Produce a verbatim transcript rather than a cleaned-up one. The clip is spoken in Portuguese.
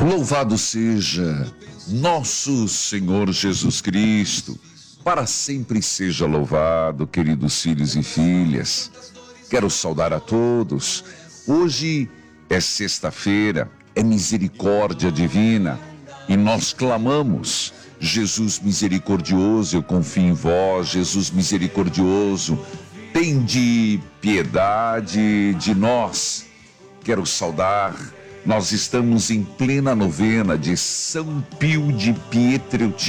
Louvado seja nosso Senhor Jesus Cristo, para sempre seja louvado, queridos filhos e filhas. Quero saudar a todos. Hoje é sexta-feira, é misericórdia divina e nós clamamos: Jesus misericordioso, eu confio em vós. Jesus misericordioso, tende piedade de nós. Quero saudar, nós estamos em plena novena de São Pio de Pietrelcina.